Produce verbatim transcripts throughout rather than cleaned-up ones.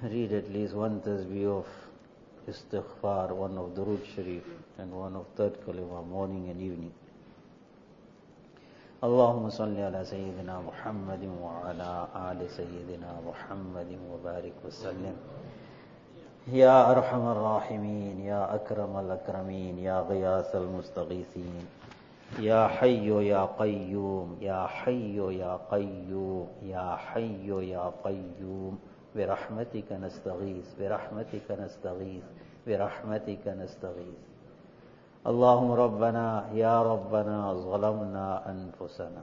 read at least one tasbih of istighfar, one of Durood Sharif, and one of third kalima, morning and evening. Allahumma salli ala Sayyidina Muhammadin wa ala ali Sayyidina Muhammadin wa barik wa sallim. Ya Arhamar Rahimin, Ya Akramal Akrameen, Ya Ghiyas al-Mustaghithin, Ya Hayyu Ya Qayyum, Ya Hayyu Ya Qayyum, Ya Hayyu Ya Qayyum. برحمتك نستغيث برحمتك نستغيث برحمتك نستغيث اللهم ربنا يا ربنا ظلمنا أنفسنا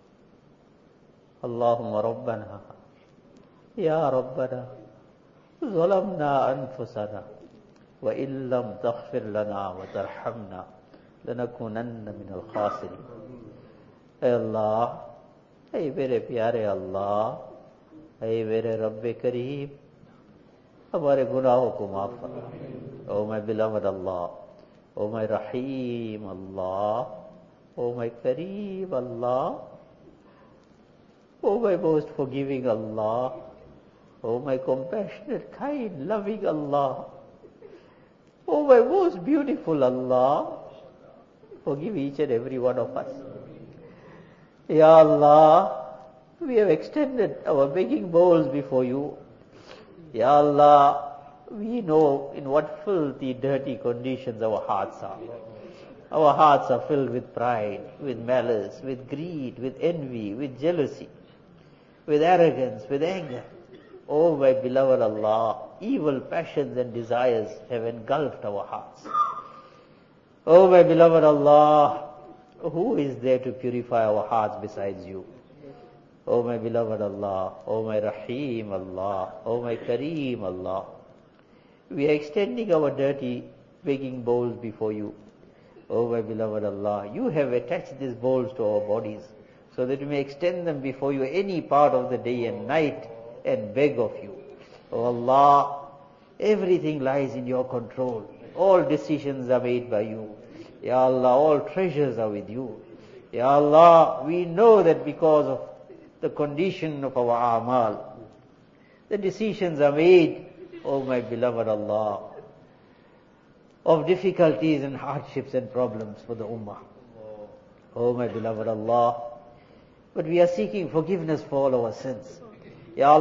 اللهم ربنا يا ربنا ظلمنا أنفسنا وإن لم تغفر لنا وترحمنا لنكونن من الخاسرين. اے اللہ، اے میرے پیارے اللہ، اے میرے رب کریم، ہمارے گناہوں کو معاف فرما. او my beloved Allah, O my Rahim Allah, O my Kareem Allah, O my most forgiving Allah, O my compassionate, kind, loving Allah, O my most beautiful Allah, forgive each and every one of us. Ya Allah, we have extended our begging bowls before you. Ya Allah, we know in what filthy, dirty conditions our hearts are. Our hearts are filled with pride, with malice, with greed, with envy, with jealousy, with arrogance, with anger. Oh my beloved Allah, evil passions and desires have engulfed our hearts. Oh my beloved Allah, who is there to purify our hearts besides you? O my beloved Allah, O my Rahim Allah, O my Kareem Allah, we are extending our dirty begging bowls before you. O my beloved Allah, you have attached these bowls to our bodies so that we may extend them before you any part of the day and night and beg of you. O Allah, everything lies in your control. All decisions are made by you. Ya Allah, all treasures are with you. Ya Allah, we know that because of the condition of our amal, the decisions are made, oh my beloved Allah, of difficulties and hardships and problems for the ummah. Oh my beloved Allah, but we are seeking forgiveness for all our sins. Ya Allah,